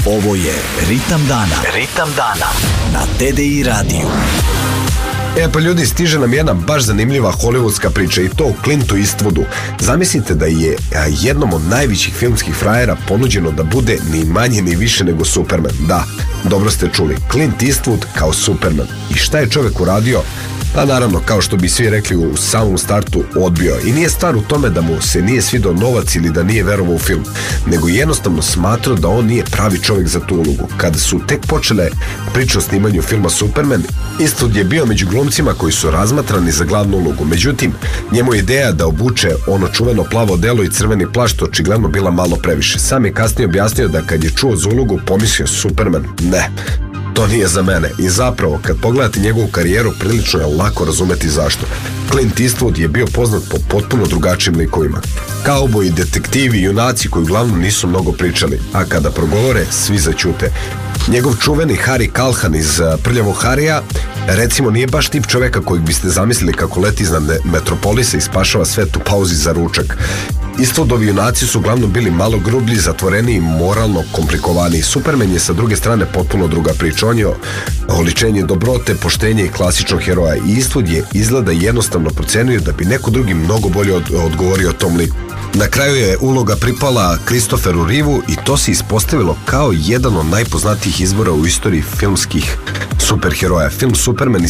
Ovo je Ritam dana. Ritam dana na TDI radiju. Pa ljudi, stiže nam jedna baš zanimljiva hollywoodska priča i to o Clintu Eastwoodu. Zamislite da je jednom od najvećih filmskih frajera ponuđeno da bude ni manje ni više nego Superman. Da, dobro ste čuli, Clint Eastwood kao Superman. I šta je čovjek uradio? Pa naravno, kao što bi svi rekli u samom startu, odbio. I nije stvar u tome da mu se nije svidao novac ili da nije verovao u film, nego jednostavno smatrao da on nije pravi čovjek za tu ulogu. Kada su tek počele priče o snimanju filma Superman, Eastwood je bio među glumcima koji su razmatrani za glavnu ulogu. Međutim, njemu je ideja da obuče ono čuveno plavo odelo i crveni plašt očigledno bila malo previše. Sam je kasnije objasnio da kad je čuo za ulogu pomislio Superman, ne, to nije za mene. I zapravo, kad pogledate njegovu karijeru, prilično je lako razumeti zašto. Clint Eastwood je bio poznat po potpuno drugačijim likovima. Kauboji, detektivi, junaci koji uglavnom nisu mnogo pričali, a kada progovore, svi zaćute. Njegov čuveni Harry Calhoun iz Prljavog Harija, recimo, nije baš tip čoveka kojeg biste zamislili kako leti iznad metropolisa i spašava svet u pauzi za ručak. Eastwoodovi junaci su uglavnom bili malo grublji, zatvoreni i moralno komplikovaniji. Superman je sa druge strane potpuno druga priča. On je oličenje dobrote, poštenja i klasičnog heroja. I Eastwood je izgleda jednostavno procenio da bi neko drugi mnogo bolje odgovorio tom liku. Na kraju je uloga pripala Christopheru Reevu i to se ispostavilo kao jedan od najpoznatijih izbora u istoriji filmskih superheroja. Film Superman iz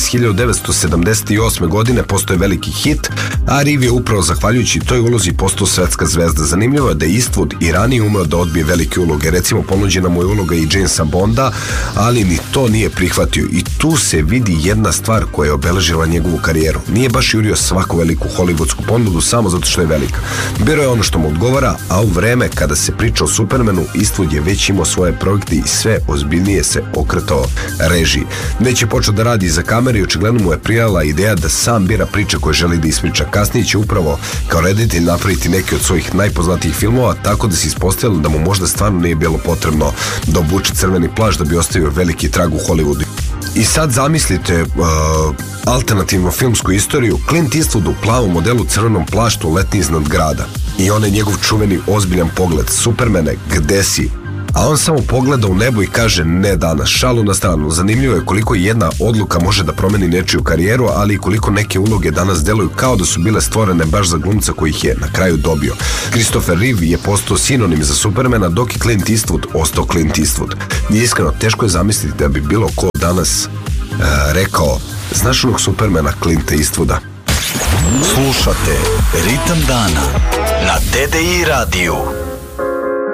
1978. godine postao je veliki hit, a Reeve je upravo zahvaljujući toj ulozi postao svetska zvezda. Zanimljivo je da je Eastwood i ranije umeo da odbije velike uloge. Recimo, ponuđena mu je uloga i Jamesa Bonda, ali ni to nije prihvatio. I tu se vidi jedna stvar koja je obeležila njegovu karijeru. Nije baš jurio svaku veliku hollywoodsku ponudu samo zato što je velika. Biro je ono što mu odgovara, a u vreme kada se priča o Supermanu, Eastwood je već imao svoje projekte i sve ozbiljnije se okretao režiji. Već je počeo da radi za kamere i očigledno mu je prijala ideja da sam bira priče koje želi da ispriča. Kasnije će upravo kao reditelj napraviti neki od svojih najpoznatijih filmova, tako da se ispostavilo da mu možda stvarno nije bilo potrebno da obuče crveni plašt da bi ostavio veliki trag u Hollywoodu. I sad zamislite alternativnu filmsku istoriju, Clint Eastwood u plavom modelu crvenom plaštu letni iznad grada. I onaj njegov čuveni ozbiljan pogled, Supermane, gde si? A on samo pogleda u nebo i kaže ne danas, šalu na stranu. Zanimljivo je koliko jedna odluka može da promeni nečiju karijeru, ali i koliko neke uloge danas deluju kao da su bile stvorene baš za glumca koji ih je na kraju dobio. Christopher Reeve je postao sinonim za Supermana, dok je Clint Eastwood ostao Clint Eastwood. I iskreno, teško je zamisliti da bi bilo ko danas rekao, znaš onog Supermana Clinta Eastwooda? Slušate Ritam dana na TDI radiju.